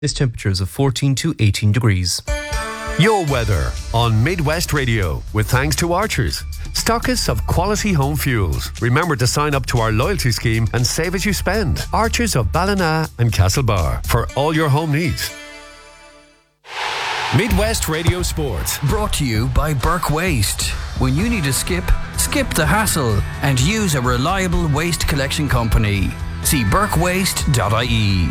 This temperature is of 14 to 18 degrees. Your weather on Midwest Radio with thanks to Archers, stockists of quality home fuels. Remember to sign up to our loyalty scheme and save as you spend. Archers of Ballina and Castlebar for all your home needs. Midwest Radio Sport. Brought to you by Burke Waste. When you need a skip the hassle and use a reliable waste collection company. See burkewaste.ie.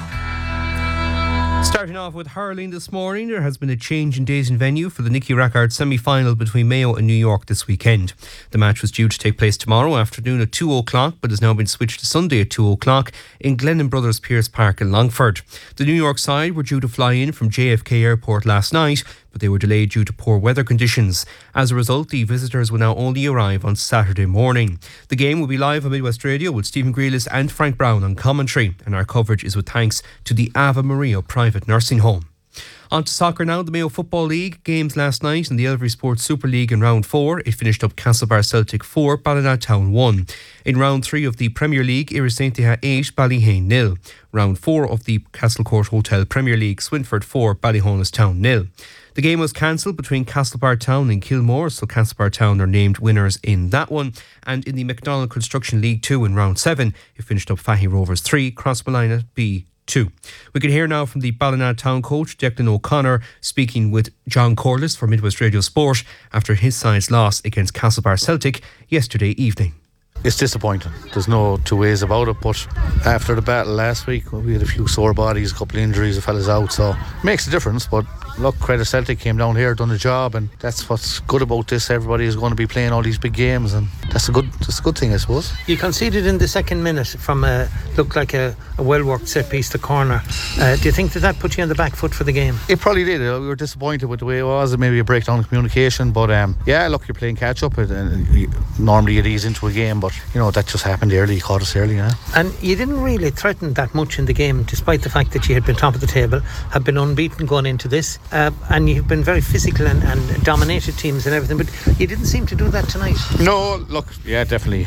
Starting off with hurling this morning, there has been a change in date and venue for the Nicky Rackard semi-final between Mayo and New York this weekend. The match was due to take place tomorrow afternoon at 2 o'clock, but has now been switched to Sunday at 2 o'clock in Glennon Brothers Pierce Park in Longford. The New York side were due to fly in from JFK Airport last night, but they were delayed due to poor weather conditions. As a result, the visitors will now only arrive on Saturday morning. The game will be live on Midwest Radio with Stephen Grealis and Frank Brown on commentary, and our coverage is with thanks to the Ava Maria Private Nursing Home. On to soccer now. The Mayo Football League games last night in the Elvery Sports Super League in round 4. It finished up Castlebar Celtic 4, Ballinatown 1. In round 3 of the Premier League, Irisaintia 8, Ballyhane 0. Round 4 of the Castlecourt Hotel Premier League, Swinford 4, Ballyhonestown 0. The game was cancelled between Castlebar Town and Kilmore, so Castlebar Town are named winners in that one. And in the McDonald Construction League 2 in round 7, it finished up Fahy Rovers 3, Crossmolina B 2. We can hear now from the Ballinatown coach Declan O'Connor speaking with John Corliss for Midwest Radio Sport after his side's loss against Castlebar Celtic yesterday evening. It's disappointing. There's no two ways about it, but after the battle last week, we had a few sore bodies, a couple of injuries, a fella's out, so it makes a difference. But look, credit Celtic came down here, done the job, and that's what's good about this. Everybody is going to be playing all these big games, and that's a good thing, I suppose. You conceded in the second minute from looked like a well-worked set piece to corner. Do you think that put you on the back foot for the game? It probably did. We were disappointed with the way it was, and maybe a breakdown in communication, but yeah, look, you're playing catch-up, and normally you'd ease into a game, but you know, that just happened early, caught us early, yeah. And you didn't really threaten that much in the game, despite the fact that you had been top of the table, had been unbeaten going into this, and you've been very physical and dominated teams and everything, but you didn't seem to do that tonight. No, look, yeah, definitely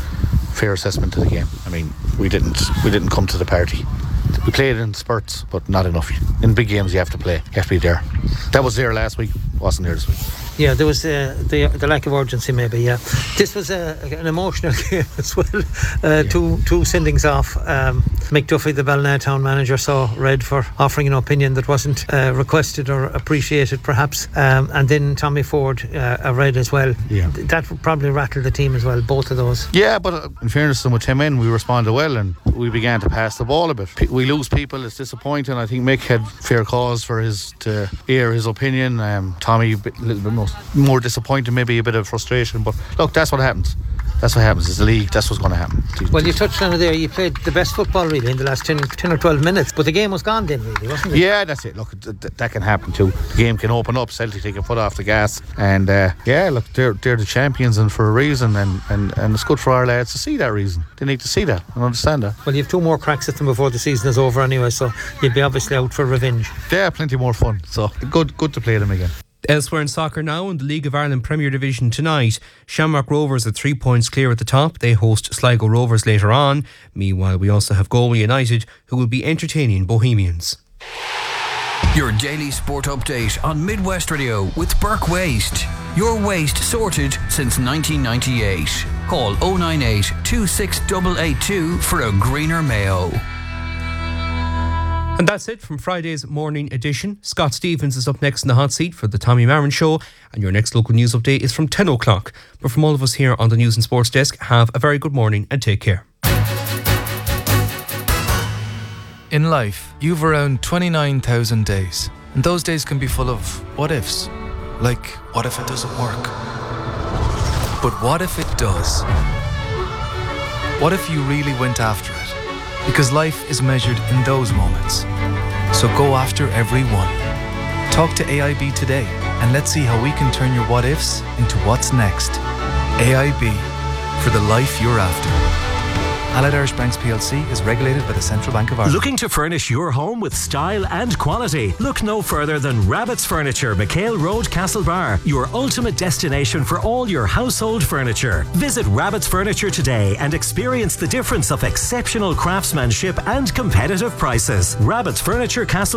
fair assessment of the game. I mean, we didn't come to the party. We played in spurts, but not enough. In big games you have to play, you have to be there. That was there last week, wasn't there this week. Yeah, there was the lack of urgency maybe, yeah. This was an emotional game as well. Two sendings off. Mick Duffy, the Ballinatown manager, saw red for offering an opinion that wasn't requested or appreciated perhaps. And then Tommy Ford, a red as well. Yeah. That probably rattled the team as well, both of those. Yeah, but in fairness to him in, we responded well and we began to pass the ball a bit. We lose people, it's disappointing. I think Mick had fair cause for to air his opinion. Tommy, a little bit more disappointed, maybe a bit of frustration, but look, that's what happens. It's the league, that's what's going to happen. Well, you touched on it there, you played the best football really in the last 10 or 12 minutes, but the game was gone then really, wasn't it? Yeah, that's it. Look, that can happen too. The game can open up, Celtic take a foot off the gas, and yeah, look, they're the champions and for a reason, and it's good for our lads to see that reason. They need to see that and understand that. Well, you have 2 more cracks at them before the season is over anyway, so you'll be obviously out for revenge. Yeah, plenty more fun, so good to play them again. Elsewhere in soccer now, in the League of Ireland Premier Division tonight, Shamrock Rovers are 3 points clear at the top. They host Sligo Rovers later on. Meanwhile, we also have Galway United, who will be entertaining Bohemians. Your daily sport update on Midwest Radio with Burke Waste. Your waste sorted since 1998. Call 098 26882 for a greener Mayo. And that's it from Friday's morning edition. Scott Stevens is up next in the hot seat for the Tommy Marin Show, and your next local news update is from 10 o'clock. But from all of us here on the News and Sports Desk, have a very good morning and take care. In life, you've around 29,000 days, and those days can be full of what-ifs. Like, what if it doesn't work? But what if it does? What if you really went after it? Because life is measured in those moments. So go after every one. Talk to AIB today and let's see how we can turn your what ifs into what's next. AIB, for the life you're after. Allied Irish Banks PLC is regulated by the Central Bank of Ireland. Looking to furnish your home with style and quality? Look no further than Rabbit's Furniture, McHale Road, Castlebar, your ultimate destination for all your household furniture. Visit Rabbit's Furniture today and experience the difference of exceptional craftsmanship and competitive prices. Rabbit's Furniture, Castle